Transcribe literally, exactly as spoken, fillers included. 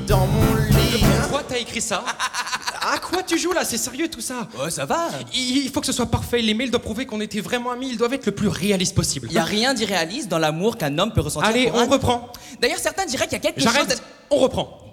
dans mon lit. Pourquoi t'as écrit ça? À quoi tu joues là? C'est sérieux tout ça? Ouais, ça va. Il faut que ce soit parfait. Les mails doivent prouver qu'on était vraiment amis. Ils doivent être le plus réaliste possible. Y a rien d'irréaliste dans l'amour qu'un homme peut ressentir Allez, pour on un... reprend. D'ailleurs, certains diraient qu'il y a quelque J'arrête. chose... On reprend.